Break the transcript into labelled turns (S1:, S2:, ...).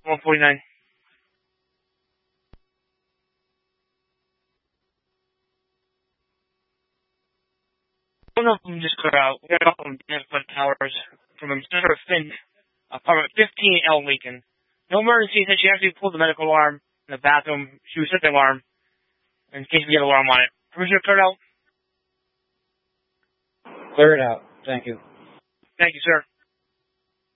S1: 149. One of them just cleared out. We got a couple of towers from Mr. Finn, apartment 15L Lincoln. No emergency, said she actually pulled the medical alarm in the bathroom. She was set the alarm in case we get an alarm on it. Commissioner, cleared out?
S2: Clear it out. Thank you.
S1: Thank you, sir.